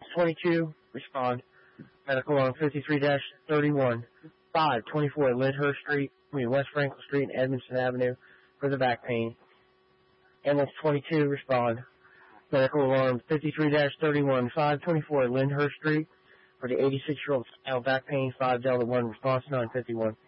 22, respond. Medical alarm 53-31, 524 Lyndhurst Street, West Franklin Street and Edmondson Avenue for the back pain. Ambulance 22, respond. Medical alarm 53-31, 524 Lyndhurst Street for the 86-year-old back pain, 5 Delta 1, response 951.